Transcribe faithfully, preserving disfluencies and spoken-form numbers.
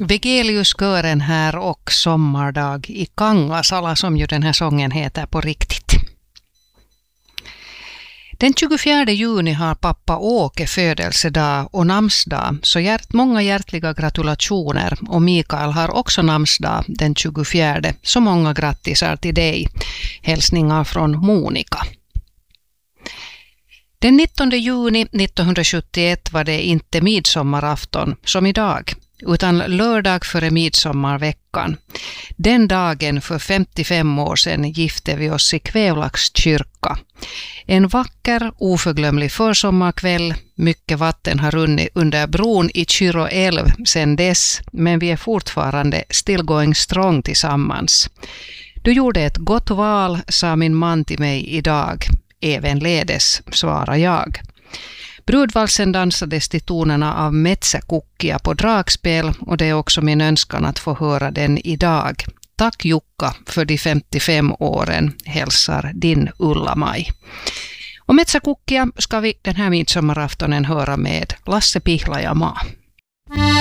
Vigeliuskören här och Sommardag i Kangasala, som ju den här sången heter på riktigt. Den tjugofjärde juni har pappa Åke födelsedag och namnsdag, så hjärt, många hjärtliga gratulationer, och Mikael har också namnsdag den tjugofjärde, så många grattisar till dig. Hälsningar från Monika. Den nittonde juni nittonhundrasjuttioett var det inte midsommarafton som idag, utan lördag före midsommarveckan. Den dagen för femtiofem år sedan gifte vi oss i Kvävlax kyrka. En vacker, oförglömlig försommarkväll. Mycket vatten har runnit under bron i Kyrå älv sedan dess, men vi är fortfarande still going strong tillsammans. Du gjorde ett gott val, sa min man till mig idag. Ävenledes, svarar jag. Brudvalsen dansades till tonerna av Metsäkukkia på dragspel, och det är också min önskan att få höra den idag. Tack Jukka för de femtiofem åren, hälsar din Ulla-Maj. Och Metsäkukkia ska vi den här midsommaraftonen höra med Lasse Pihlajamaa.